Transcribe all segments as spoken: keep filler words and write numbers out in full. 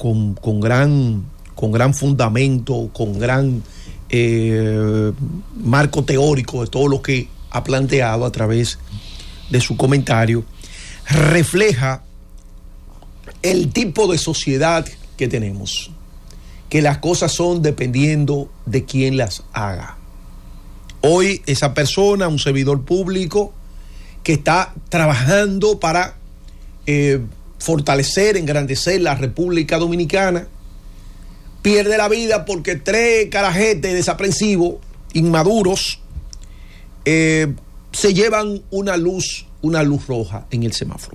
con, con, gran, con gran fundamento, con gran eh, marco teórico de todo lo que ha planteado a través de su comentario, refleja el tipo de sociedad que tenemos, que las cosas son dependiendo de quién las haga. Hoy esa persona, un servidor público que está trabajando para eh, fortalecer, engrandecer la República Dominicana, pierde la vida porque tres carajetes desaprensivos, inmaduros, eh, se llevan una luz, una luz roja en el semáforo.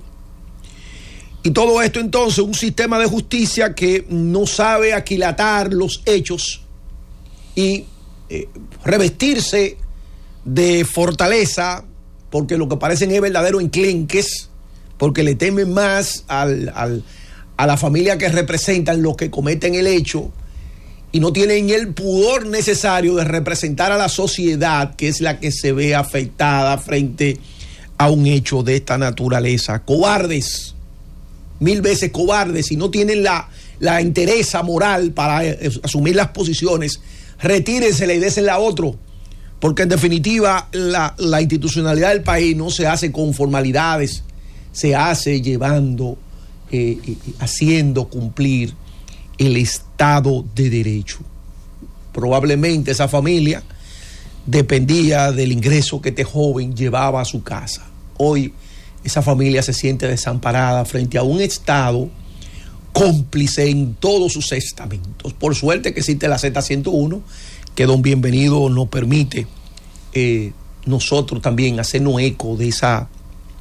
Y todo esto entonces, un sistema de justicia que no sabe aquilatar los hechos y eh, revestirse de fortaleza, porque lo que parecen es verdadero enclenques, porque le temen más al, al, a la familia que representan los que cometen el hecho, y no tienen el pudor necesario de representar a la sociedad, que es la que se ve afectada frente a un hecho de esta naturaleza. Cobardes, mil veces cobardes, y no tienen la, la entereza moral para eh, asumir las posiciones. Retírensela y désela a otro, porque en definitiva la, la institucionalidad del país no se hace con formalidades, se hace llevando, eh, eh, haciendo cumplir el Estado de Derecho. Probablemente esa familia dependía del ingreso que este joven llevaba a su casa. Hoy esa familia se siente desamparada frente a un Estado cómplice en todos sus estamentos. Por suerte que existe la Z ciento uno, que don Bienvenido nos permite eh, nosotros también hacernos eco de esa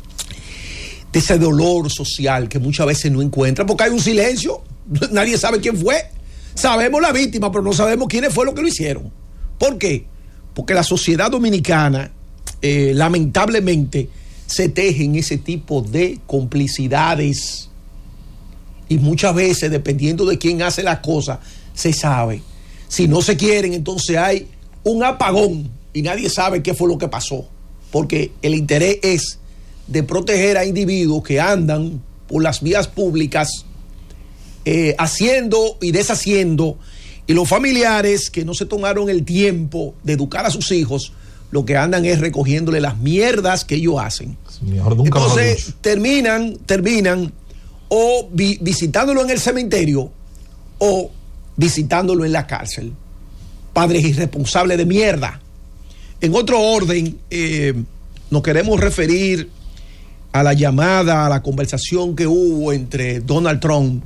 de ese dolor social que muchas veces no encuentra, porque hay un silencio. Nadie sabe quién fue. Sabemos la víctima, pero no sabemos quiénes fue los que lo hicieron. ¿Por qué? Porque la sociedad dominicana, eh, lamentablemente, se teje en ese tipo de complicidades. Y muchas veces, dependiendo de quién hace las cosas, se sabe. Si no se quieren, entonces hay un apagón y nadie sabe qué fue lo que pasó. Porque el interés es de proteger a individuos que andan por las vías públicas, Eh, haciendo y deshaciendo, y los familiares que no se tomaron el tiempo de educar a sus hijos, lo que andan es recogiéndole las mierdas que ellos hacen. Entonces terminan, terminan o vi, visitándolo en el cementerio o visitándolo en la cárcel. Padres irresponsables de mierda. En otro orden, eh, nos queremos referir a la llamada, a la conversación que hubo entre Donald Trump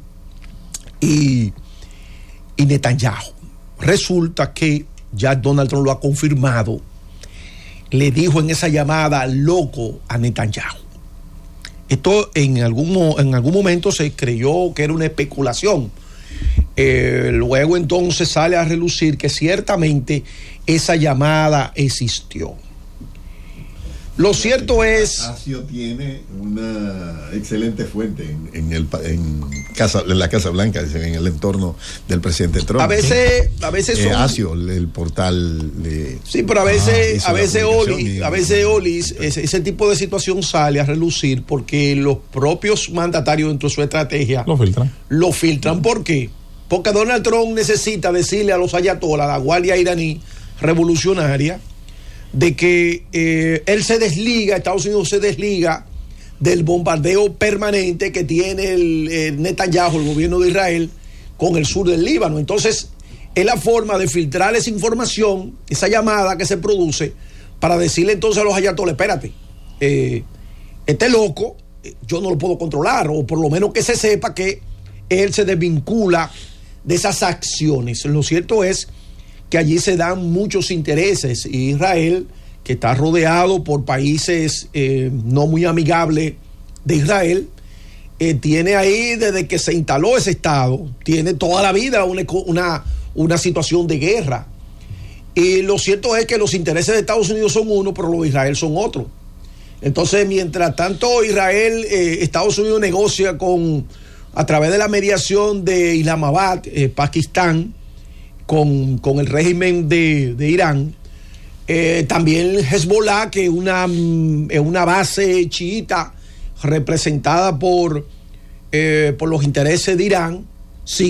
Y, y Netanyahu. Resulta que ya Donald Trump lo ha confirmado. Le dijo en esa llamada loco a Netanyahu. Esto en algún, en algún momento se creyó que era una especulación. Eh, luego entonces sale a relucir que ciertamente esa llamada existió. Lo cierto es... Acio tiene una excelente fuente en, en, el, en, casa, en la Casa Blanca, en el entorno del presidente Trump. A veces, a veces son... eh, Acio, el portal de... Sí, pero a veces, ah, a veces Oli, a veces Olis, ese, ese tipo de situación sale a relucir porque los propios mandatarios dentro de su estrategia lo filtran. Lo filtran. ¿Por qué? Porque Donald Trump necesita decirle a los ayatolás, a la guardia iraní revolucionaria, de que eh, él se desliga, Estados Unidos se desliga del bombardeo permanente que tiene el, el Netanyahu, el gobierno de Israel, con el sur del Líbano. Entonces, es la forma de filtrar esa información, esa llamada que se produce, para decirle entonces a los ayatolás, espérate, eh, este loco, yo no lo puedo controlar, o por lo menos que se sepa que él se desvincula de esas acciones. Lo cierto es que allí se dan muchos intereses, y Israel, que está rodeado por países eh, no muy amigables de Israel, eh, tiene ahí, desde que se instaló ese Estado, tiene toda la vida una, una, una situación de guerra. Y lo cierto es que los intereses de Estados Unidos son uno, pero los de Israel son otro. Entonces, mientras tanto Israel, eh, Estados Unidos negocia con, a través de la mediación de Islamabad, eh, Pakistán, Con, con el régimen de, de Irán, eh, también Hezbollah, que es una, una base chiita representada por, eh, por los intereses de Irán,